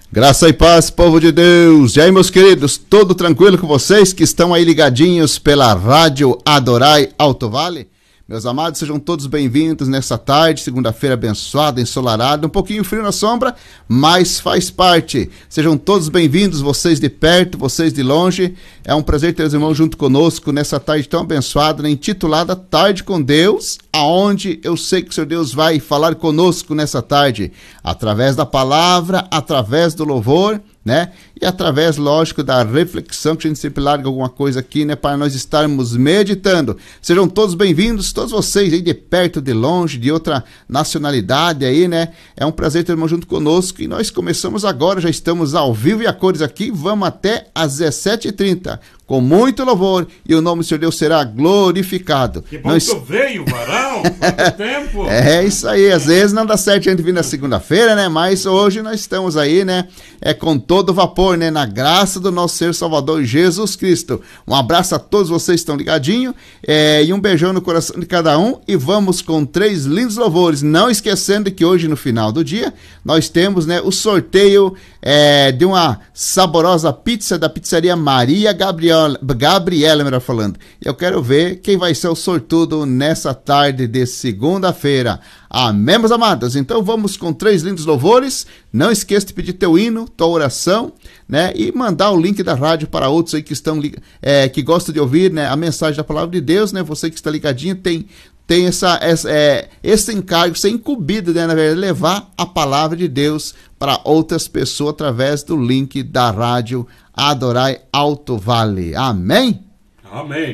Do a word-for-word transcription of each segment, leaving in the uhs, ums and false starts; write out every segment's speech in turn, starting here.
Graça e paz, povo de Deus. E aí, meus queridos, tudo tranquilo com vocês que estão aí ligadinhos pela Rádio Adorai Alto Vale? Meus amados, sejam todos bem-vindos nessa tarde, segunda-feira abençoada, ensolarada, um pouquinho frio na sombra, mas faz parte. Sejam todos bem-vindos, vocês de perto, vocês de longe. É um prazer ter os irmãos junto conosco nessa tarde tão abençoada, né, intitulada Tarde com Deus, aonde eu sei que o Senhor Deus vai falar conosco nessa tarde, através da palavra, através do louvor, né? E através, lógico, da reflexão, que a gente sempre larga alguma coisa aqui, né? Para nós estarmos meditando. Sejam todos bem-vindos, todos vocês aí de perto, de longe, de outra nacionalidade aí, né? É um prazer ter irmão junto conosco e nós começamos agora, já estamos ao vivo e a cores aqui, vamos até às dezessete e trinta, com muito louvor e o nome do Senhor Deus será glorificado. Que bom nós... que tu veio, varão, quanto tempo. É isso aí, às vezes não dá certo a gente vir na segunda-feira, né? Mas hoje nós estamos aí, né? É com todo vapor, né? Na graça do nosso Senhor Salvador Jesus Cristo. Um abraço a todos vocês que estão ligadinhos é, e um beijão no coração de cada um e vamos com três lindos louvores. Não esquecendo que hoje no final do dia nós temos, né, o sorteio é, de uma saborosa pizza da pizzaria Maria Gabriela, Gabriela melhor falando. Eu quero ver quem vai ser o sortudo nessa tarde de segunda-feira. Amém, meus amados? Então vamos com três lindos louvores. Não esqueça de pedir teu hino, tua oração, né? E mandar o link da rádio para outros aí que estão é, que gostam de ouvir, né, a mensagem da palavra de Deus, né? Você que está ligadinho tem tem essa, essa é, esse encargo, ser incumbido, né, na verdade, levar a palavra de Deus para outras pessoas através do link da rádio Adorai Alto Vale. Amém? Amém.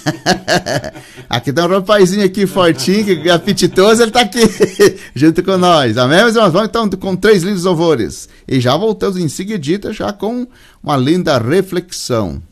Aqui tem um rapazinho aqui fortinho, que é apetitoso, ele tá aqui junto com nós. Amém, meus irmãos? Vamos então com três lindos louvores. E já voltamos em seguidita, já com uma linda reflexão.